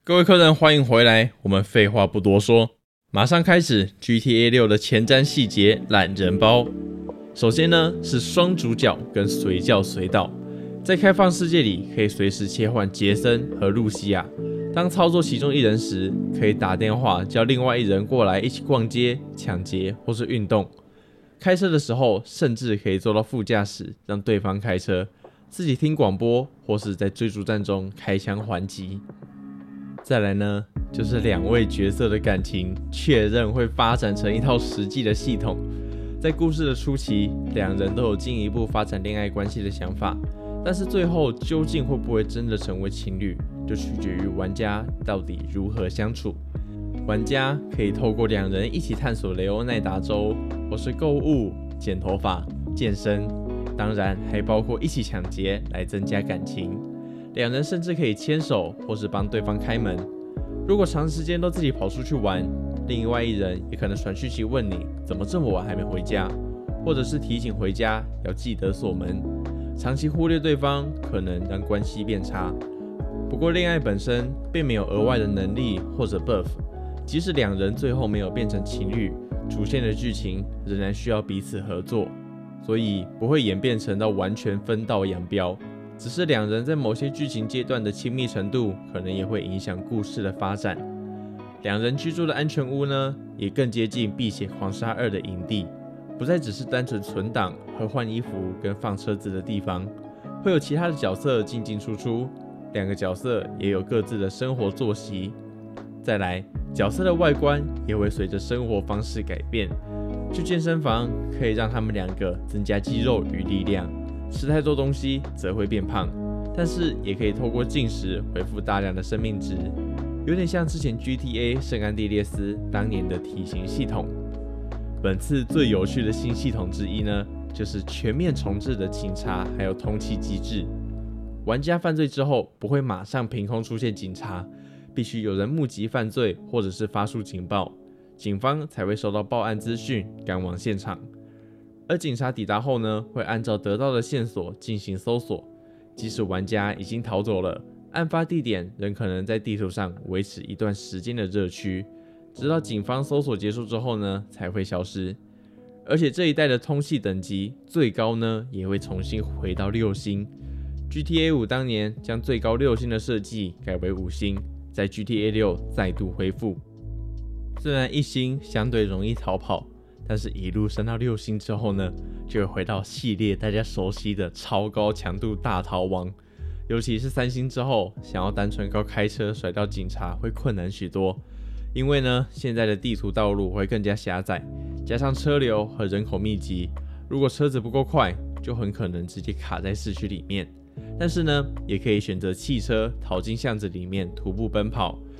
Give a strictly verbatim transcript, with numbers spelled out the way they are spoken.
各位客人，欢迎回来。我们废话不多说，马上开始 G T A 六的前瞻细节懒人包。首先呢是双主角跟随叫随到，在开放世界里可以随时切换杰森和露西亚。当操作其中一人时，可以打电话叫另外一人过来一起逛街、抢劫或是运动。开车的时候，甚至可以坐到副驾驶，让对方开车，自己听广播或是在追逐战中开枪还击。再来呢，就是两位角色的感情确认会发展成一套实际的系统。在故事的初期，两人都有进一步发展恋爱关系的想法，但是最后究竟会不会真的成为情侣，就取决于玩家到底如何相处。玩家可以透过两人一起探索雷欧奈达州，或是购物、剪头发、健身，当然还包括一起抢劫来增加感情。两人甚至可以牵手，或是帮对方开门。如果长时间都自己跑出去玩，另外一人也可能传讯息问你怎么这么晚还没回家，或者是提醒回家要记得锁门。长期忽略对方，可能让关系变差。不过恋爱本身并没有额外的能力或者 buff， 即使两人最后没有变成情侣，主线的剧情仍然需要彼此合作，所以不会演变成到完全分道扬镳。只是两人在某些剧情阶段的亲密程度，可能也会影响故事的发展。两人居住的安全屋呢，也更接近《碧血狂杀二》的营地，不再只是单纯存档和换衣服跟放车子的地方，会有其他的角色进进出出，两个角色也有各自的生活作息。再来，角色的外观也会随着生活方式改变。去健身房可以让他们两个增加肌肉与力量。吃太多东西则会变胖，但是也可以透过进食恢复大量的生命值，有点像之前 G T A 圣安地列斯当年的体型系统。本次最有趣的新系统之一呢，就是全面重置的警察还有通缉机制。玩家犯罪之后不会马上凭空出现警察，必须有人目击犯罪或者是发出警报，警方才会收到报案资讯赶往现场。而警察抵达后呢，会按照得到的线索进行搜索。即使玩家已经逃走了，案发地点仍可能在地图上维持一段时间的热区，直到警方搜索结束之后呢，才会消失。而且这一代的通缉等级最高呢，也会重新回到六星。G T A 五当年将最高六星的设计改为五星，在 G T A 六再度恢复。虽然一星相对容易逃跑，但是一路升到六星之后呢，就会回到系列大家熟悉的超高强度大逃亡。尤其是三星之后，想要单纯靠开车甩掉警察会困难许多，因为呢，现在的地图道路会更加狭窄，加上车流和人口密集，如果车子不够快，就很可能直接卡在市区里面。但是呢，也可以选择汽车逃进巷子里面徒步奔跑，